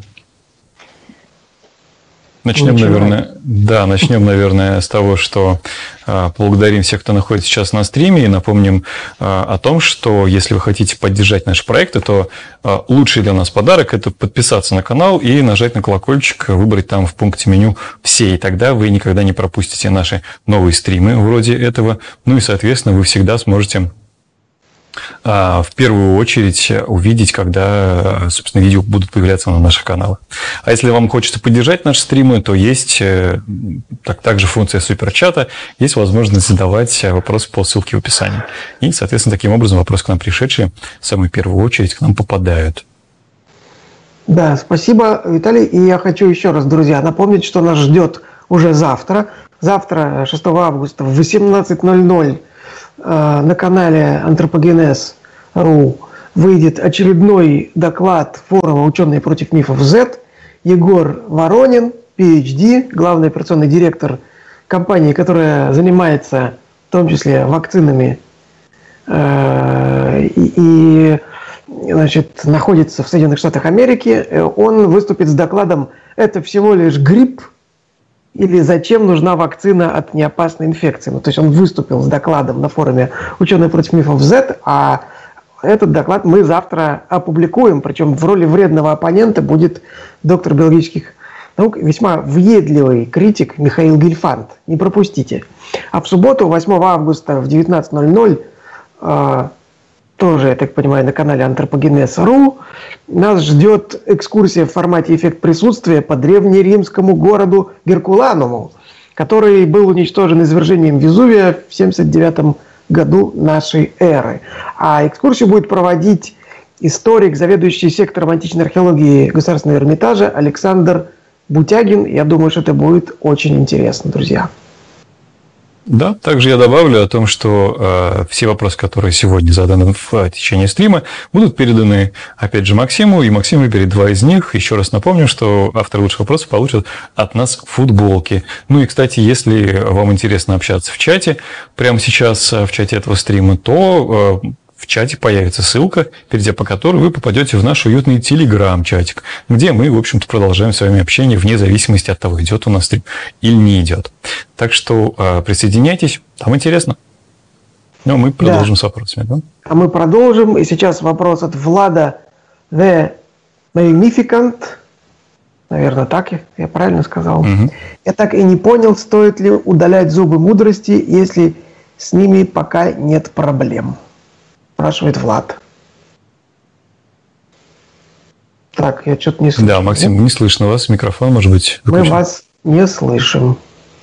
Начнем, Ничего. наверное, да, начнем, наверное, с того, что э, благодарим всех, кто находится сейчас на стриме, и напомним э, о том, что если вы хотите поддержать наши проекты, то э, лучший для нас подарок – это подписаться на канал и нажать на колокольчик, выбрать там в пункте меню «Все», и тогда вы никогда не пропустите наши новые стримы вроде этого, ну и, соответственно, вы всегда сможете в первую очередь увидеть, когда, собственно, видео будут появляться на наших каналах. А если вам хочется поддержать наши стримы, то есть так, также функция суперчата, есть возможность задавать вопросы по ссылке в описании. И, соответственно, таким образом вопросы к нам пришедшие в самую первую очередь к нам попадают. Да, спасибо, Виталий. И я хочу еще раз, друзья, напомнить, что нас ждет уже завтра. Завтра, шестого августа в восемнадцать ноль ноль на канале антропогенез точка ру выйдет очередной доклад форума «Ученые против мифов Z». Егор Воронин, пи эйч ди, главный операционный директор компании, которая занимается в том числе вакцинами э, и, и значит, находится в Соединенных Штатах Америки. Он выступит с докладом «Это всего лишь грипп» или «Зачем нужна вакцина от неопасной инфекции?». Ну, то есть он выступил с докладом на форуме «Ученые против мифов Z», а этот доклад мы завтра опубликуем, причем в роли вредного оппонента будет доктор биологических наук, весьма въедливый критик Михаил Гельфанд. Не пропустите. А в субботу, восьмого августа в девятнадцать ноль ноль, э, тоже, я так понимаю, на канале антропогенез точка ру, нас ждет экскурсия в формате «Эффект присутствия» по древнеримскому городу Геркулануму, который был уничтожен извержением Везувия в семьдесят девятом году нашей эры. А экскурсию будет проводить историк, заведующий сектором античной археологии Государственного Эрмитажа Александр Бутягин. Я думаю, что это будет очень интересно, друзья. Да, также я добавлю о том, что э, все вопросы, которые сегодня заданы в э, течение стрима, будут переданы, опять же, Максиму, и Максим выберет два из них. Еще раз напомню, что автор лучших вопросов получит от нас футболки. Ну и, кстати, если вам интересно общаться в чате, прямо сейчас в чате этого стрима, то э, в чате появится ссылка, перейдя по которой вы попадете в наш уютный телеграм-чатик, где мы, в общем-то, продолжаем с вами общение вне зависимости от того, идет у нас стрим или не идет. Так что э, присоединяйтесь, там интересно. Ну, мы продолжим да. с вопросами. Да? А мы продолжим. И сейчас вопрос от Влада The Magnificent. Наверное, так я, я правильно сказал. Угу. Я так и не понял, стоит ли удалять зубы мудрости, если с ними пока нет проблем. Спрашивает Влад. Так, я что-то не слышу. Да, Максим, не слышно вас. Микрофон, может быть, выключен. Мы вас не слышим.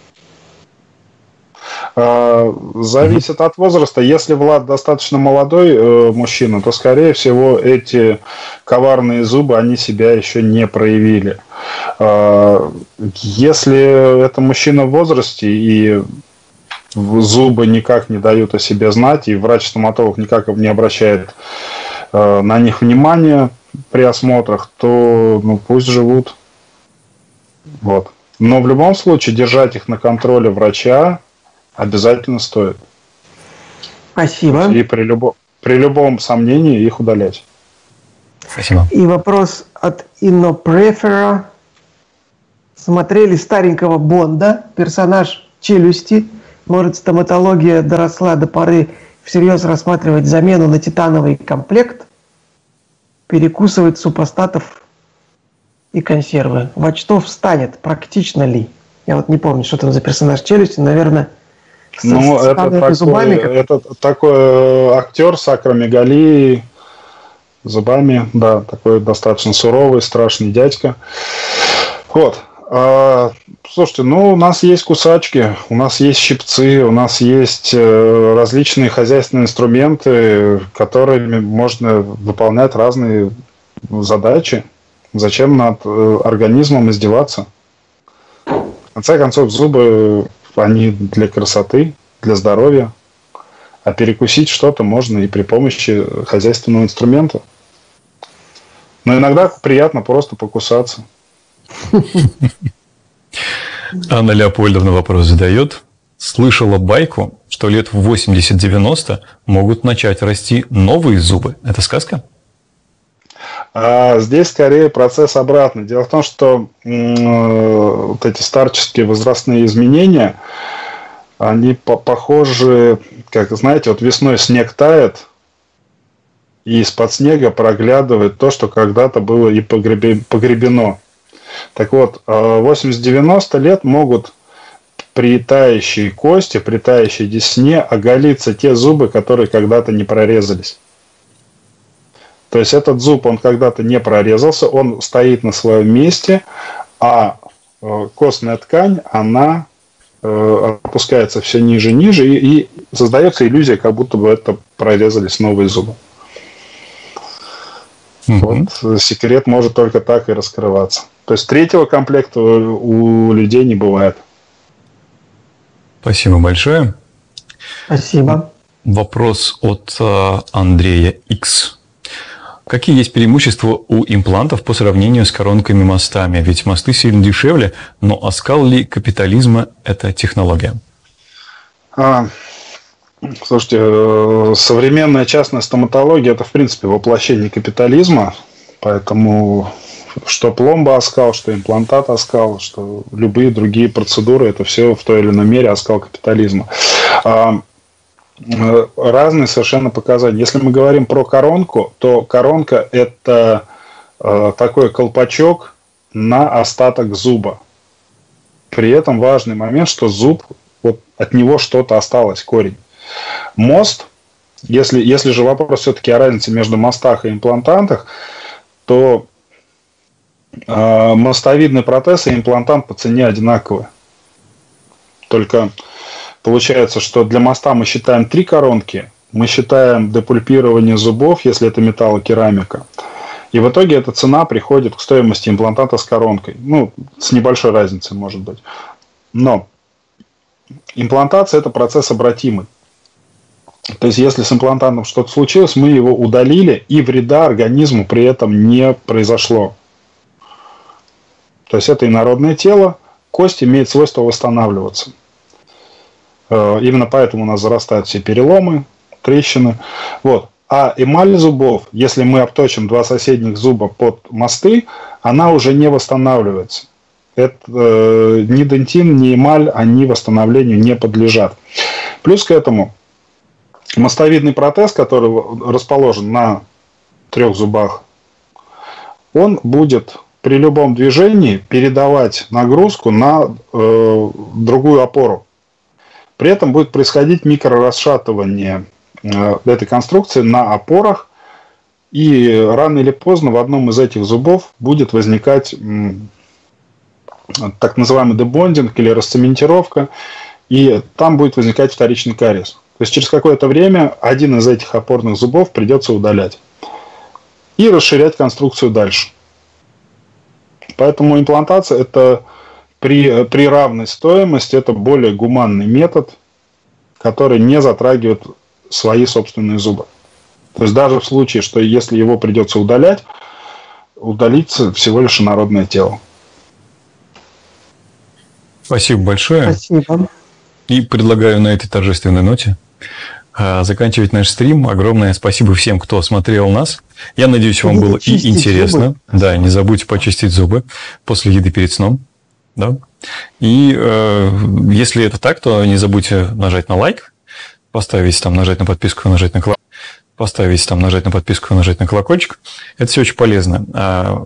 Зависит от возраста. Если Влад достаточно молодой э, мужчина, то, скорее всего, эти коварные зубы, они себя еще не проявили. Э, если это мужчина в возрасте и зубы никак не дают о себе знать, и врач-стоматолог никак не обращает э, на них внимания при осмотрах, то ну, пусть живут. Вот. Но в любом случае держать их на контроле врача обязательно стоит. Спасибо. И при, любо, при любом сомнении их удалять. Спасибо. И вопрос от Иннопрефера. Смотрели старенького Бонда, персонаж «Челюсти». Может, стоматология доросла до поры всерьез рассматривать замену на титановый комплект, перекусывать супостатов и консервы. Во что встанет? Практично ли? Я вот не помню, что там за персонаж «Челюсти». Наверное, с, ну, с это, такой, зубами. Как... это такой актер с акромегалией, зубами, да, такой достаточно суровый, страшный дядька. Вот. А, слушайте, ну, у нас есть кусачки, у нас есть щипцы, у нас есть различные хозяйственные инструменты, которыми можно выполнять разные задачи. Зачем над организмом издеваться? В конце концов, зубы, они для красоты, для здоровья. А перекусить что-то можно и при помощи хозяйственного инструмента. Но иногда приятно просто покусаться. Анна Леопольдовна вопрос задает. Слышала байку, что лет в восемьдесят-девяносто могут начать расти новые зубы. Это сказка? А здесь скорее процесс обратный. Дело в том, что м- вот эти старческие возрастные изменения, они по- похожи, как знаете, вот весной снег тает, и из-под снега проглядывает то, что когда-то было и погребе- погребено. Так вот, восемьдесят-девяносто лет могут при тающей кости, при тающей десне оголиться те зубы, которые когда-то не прорезались. То есть этот зуб, он когда-то не прорезался, он стоит на своем месте, а костная ткань, она опускается все ниже и ниже, и, и создается иллюзия, как будто бы это прорезались новые зубы. Mm-hmm. Вот секрет может только так и раскрываться. То есть третьего комплекта у людей не бывает. Спасибо большое. Спасибо. Вопрос от Андрея Икс. Какие есть преимущества у имплантов по сравнению с коронками-мостами? Ведь мосты сильно дешевле, но оскал ли капитализма – это технология? А, слушайте, современная частная стоматология – это, в принципе, воплощение капитализма, поэтому что пломба оскал, что имплантат оскал, что любые другие процедуры – это все в той или иной мере оскал капитализма. А, разные совершенно показания. Если мы говорим про коронку, то коронка – это э, такой колпачок на остаток зуба. При этом важный момент, что зуб, вот от него что-то осталось, корень. Мост, если, если же вопрос все-таки о разнице между мостах и имплантантах, то э, мостовидный протез и имплантант по цене одинаковы. Только получается, что для моста мы считаем три коронки, мы считаем депульпирование зубов, если это металлокерамика. И в итоге эта цена приходит к стоимости имплантата с коронкой. Ну, с небольшой разницей, может быть. Но имплантация – это процесс обратимый. То есть, если с имплантантом что-то случилось, мы его удалили, и вреда организму при этом не произошло. То есть, это инородное тело, кость имеет свойство восстанавливаться. Именно поэтому у нас зарастают все переломы, трещины. Вот. А эмаль зубов, если мы обточим два соседних зуба под мосты, она уже не восстанавливается. Это, э, ни дентин, ни эмаль, они восстановлению не подлежат. Плюс к этому мостовидный протез, который расположен на трех зубах, он будет при любом движении передавать нагрузку на э, другую опору. При этом будет происходить микрорасшатывание э, этой конструкции на опорах, и рано или поздно в одном из этих зубов будет возникать м, так называемый дебондинг или расцементировка, и там будет возникать вторичный кариес. То есть через какое-то время один из этих опорных зубов придется удалять и расширять конструкцию дальше. Поэтому имплантация – это при, при равной стоимости, это более гуманный метод, который не затрагивает свои собственные зубы. То есть даже в случае, что если его придется удалять, удалится всего лишь инородное тело. Спасибо большое. Спасибо. И предлагаю на этой торжественной ноте заканчивать наш стрим. Огромное спасибо всем, кто смотрел нас. Я надеюсь, вам было и интересно. Зубы. Да, не забудьте почистить зубы после еды перед сном. Да. И э, если это так, то не забудьте нажать на лайк, поставить там, нажать на подписку, нажать на колокольчик. Поставить там, нажать на подписку, нажать на колокольчик. Это все очень полезно.